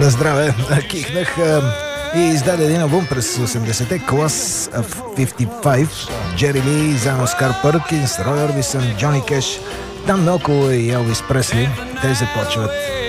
На здраве, кихнах и издаде един албум през 80-те, Class of 55, Джери Ли, заедно с Кар Пъркинс, Рой Орбисън, Джони Кеш, там наоколо и Елвис Пресли. Те започват